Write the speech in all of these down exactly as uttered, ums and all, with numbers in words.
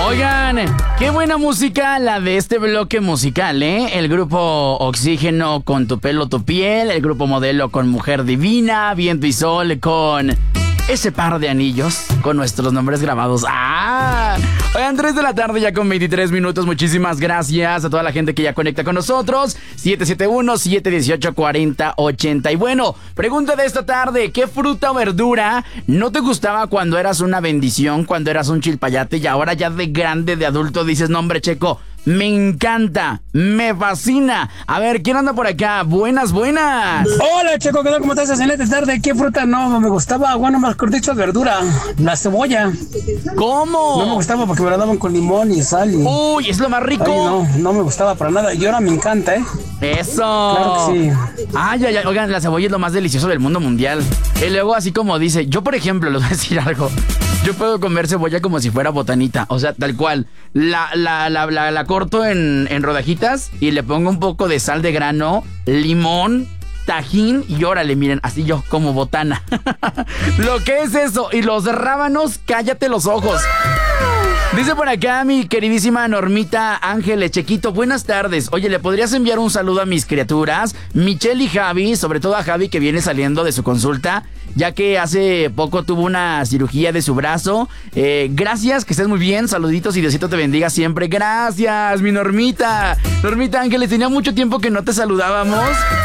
Oigan, qué buena música la de este bloque musical, ¿eh? El grupo Oxígeno con Tu Pelo, Tu Piel, el grupo Modelo con Mujer Divina, Viento y Sol con Ese Par de Anillos, con nuestros nombres grabados. ¡Ah! Oigan, tres de la tarde ya con veintitrés minutos. Muchísimas gracias a toda la gente que ya conecta con nosotros. siete siete uno, siete uno ocho, cuatro cero ocho cero. Y bueno, pregunta de esta tarde: ¿qué fruta o verdura no te gustaba cuando eras una bendición, cuando eras un chilpayate y ahora ya de grande, de adulto, dices, no hombre, Checo, me encanta, me fascina? A ver, ¿quién anda por acá? Buenas, buenas. Hola, Checo, ¿qué tal? ¿Cómo estás? Excelente tarde. ¿Qué fruta no me gustaba? Bueno, más dicho, verdura. La cebolla. ¿Cómo? No me gustaba porque me la daban con limón y sal. Y... Uy, es lo más rico. Ay, no, no me gustaba para nada. Y ahora me encanta, ¿eh? Eso. Claro que sí. Ay, ay, ay. Oigan, la cebolla es lo más delicioso del mundo mundial. Y luego, así como dice, yo, por ejemplo, les voy a decir algo. Yo puedo comer cebolla como si fuera botanita. O sea, tal cual. La, la, la, la, la corto en, en rodajitas y le pongo un poco de sal de grano, limón, tajín y órale, miren, así yo, como botana. Lo que es eso. Y los rábanos, cállate los ojos. Dice por acá mi queridísima Normita Ángeles Chequito, buenas tardes. Oye, ¿le podrías enviar un saludo a mis criaturas? Michelle y Javi, sobre todo a Javi que viene saliendo de su consulta, ya que hace poco tuvo una cirugía de su brazo. Eh, gracias, que estés muy bien, saluditos y Diosito te bendiga siempre. Gracias, mi Normita. Normita Ángeles, tenía mucho tiempo que no te saludábamos.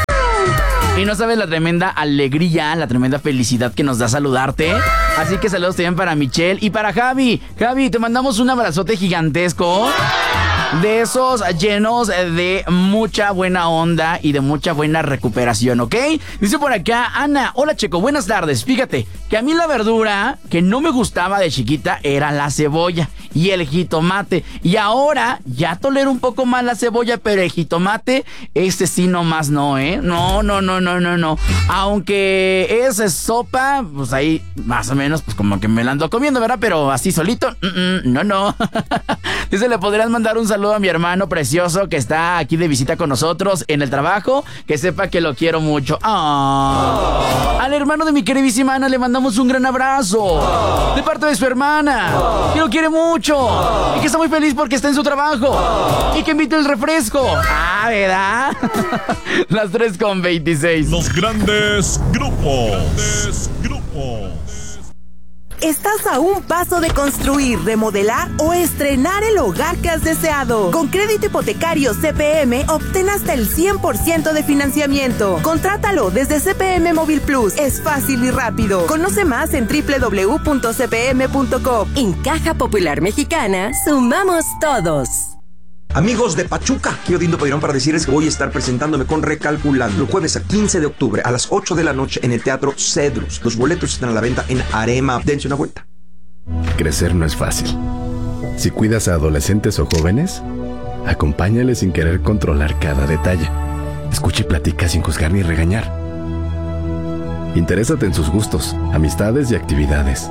Y no sabes la tremenda alegría, la tremenda felicidad que nos da saludarte. Así que saludos también para Michelle y para Javi. Javi, te mandamos un abrazote gigantesco. De esos llenos de mucha buena onda y de mucha buena recuperación, ¿ok? Dice por acá Ana, hola Checo, buenas tardes. Fíjate que a mí la verdura que no me gustaba de chiquita era la cebolla y el jitomate. Y ahora ya tolero un poco más la cebolla, pero el jitomate, este sí nomás no, ¿eh? No, no, no, no, no, no. Aunque es sopa, pues ahí más o menos, pues como que me la ando comiendo, ¿verdad? Pero así solito, mm-mm, no, no. Dice, le podrías mandar un saludo a mi hermano precioso que está aquí de visita con nosotros en el trabajo, que sepa que lo quiero mucho. Oh. Al hermano de mi queridísima Ana le mandamos un gran abrazo. Oh. De parte de su hermana. Oh. Que lo quiere mucho. Oh. Y que está muy feliz porque está en su trabajo. Oh. Y que invite el refresco. Ah, ¿verdad? Las tres con veintiséis. Los grandes grupos. Grandes grupos. Estás a un paso de construir, remodelar o estrenar el hogar que has deseado. Con crédito hipotecario C P M, obtén hasta el cien por ciento de financiamiento. Contrátalo desde C P M Móvil Plus. Es fácil y rápido. Conoce más en doble u doble u doble u punto c p m punto com. En Caja Popular Mexicana, sumamos todos. Amigos de Pachuca, quiero Dindo Pedirón para decirles que voy a estar presentándome con Recalculando el jueves a quince de octubre a las ocho de la noche en el Teatro Cedrus. Los boletos están a la venta en Arema. Dense una vuelta. Crecer no es fácil. Si cuidas a adolescentes o jóvenes, acompáñales sin querer controlar cada detalle. Escucha y platica sin juzgar ni regañar. Interésate en sus gustos, amistades y actividades.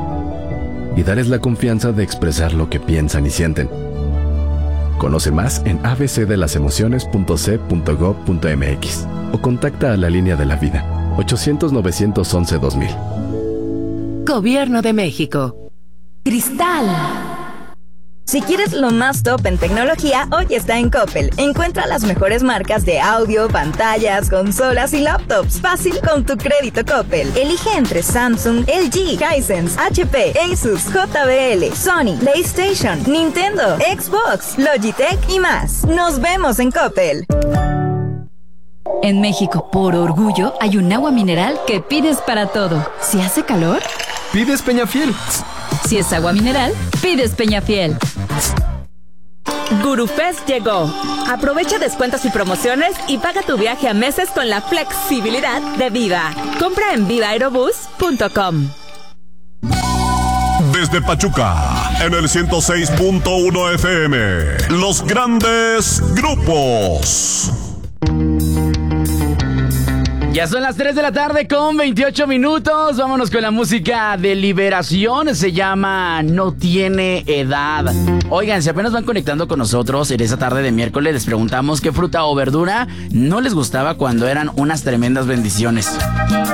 Y dales la confianza de expresar lo que piensan y sienten. Conoce más en a b c de las emociones punto c punto gov punto m x o contacta a la línea de la vida ochocientos, novecientos once, dos mil. Gobierno de México. Cristal. Si quieres lo más top en tecnología, hoy está en Coppel. Encuentra las mejores marcas de audio, pantallas, consolas y laptops. Fácil con tu crédito Coppel. Elige entre Samsung, L G, Hisense, H P, Asus, J B L, Sony, PlayStation, Nintendo, Xbox, Logitech y más. Nos vemos en Coppel. En México, por orgullo, hay un agua mineral que pides para todo. Si hace calor, pides Peñafiel. Si es agua mineral, pides Peñafiel. GuruFest llegó. Aprovecha descuentos y promociones y paga tu viaje a meses con la flexibilidad de Viva. Compra en viva aerobús punto com. Desde Pachuca, en el ciento seis punto uno F M, los grandes grupos. Ya son las tres de la tarde con veintiocho minutos. Vámonos con la música de Liberación. Se llama No Tiene Edad. Oigan, si apenas van conectando con nosotros en esa tarde de miércoles, les preguntamos qué fruta o verdura no les gustaba cuando eran unas tremendas bendiciones.